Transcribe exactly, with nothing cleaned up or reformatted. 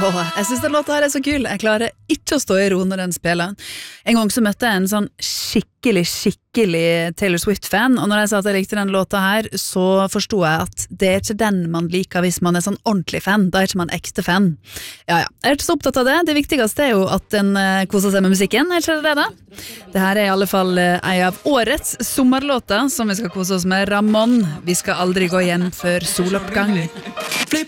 Åh, jeg synes den låta her er så kul. Jeg klarer ikke å stå i ro når den spiller. En gang så møtte jeg en sånn skikkelig, skikkelig Taylor Swift-fan, og når jeg sa at jeg likte den låta her, så forstod jeg at det er ikke den man liker hvis man er sånn ordentlig fan. Da er ikke man ekte fan. Ja, ja. Jeg er ikke så opptatt av det. Det viktigste er jo at den koser seg med musikken, er ikke det det da? Det her er i alle fall en av årets sommerlåter som vi skal kose oss med. Ramon, vi skal aldri gå igjen før soloppgang.